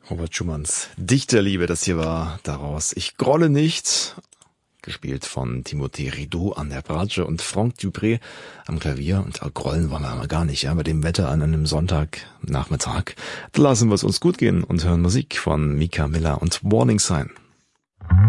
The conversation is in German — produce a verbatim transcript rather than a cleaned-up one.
Robert Schumanns Dichterliebe, das hier war daraus Ich grolle nicht, gespielt von Timothée Rideau an der Bratsche und Franck Dupré am Klavier. Und grollen wollen wir aber gar nicht, ja, bei dem Wetter an einem Sonntagnachmittag. Da lassen wir es uns gut gehen und hören Musik von Mika Miller und Warning Sign.